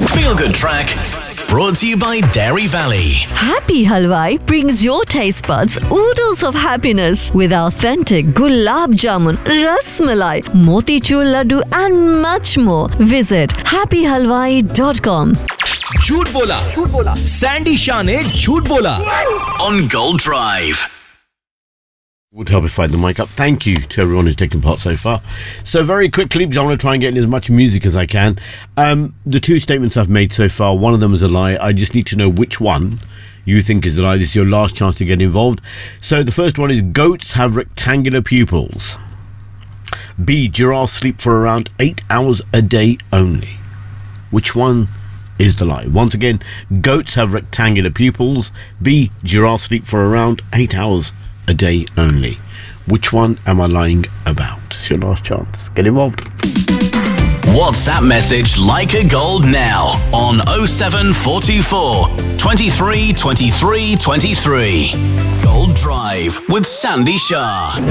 Feel Good Track brought to you by Dairy Valley. Happy Halwai brings your taste buds oodles of happiness with authentic gulab jamun, ras malai, motichur laddu and much more. Visit happyhalwai.com. झूठ बोला Sandy Shah ने झूठ बोला On Gold Drive. Would help if I had the mic up. Thank you to everyone who's taken part so far. So very quickly, because I want to try and get in as much music as I can. The two statements I've made so far, one of them is a lie. I just need to know which one you think is a lie. This is your last chance to get involved. So the first one is goats have rectangular pupils. B, giraffes sleep for around 8 hours a day only. Which one is the lie? Once again, goats have rectangular pupils. B, giraffes sleep for around 8 hours a day only. Which one am I lying about? It's your last chance. Get involved. WhatsApp message Like a Gold now on 07424 23 23 23. Gold Drive with Sandy Shah.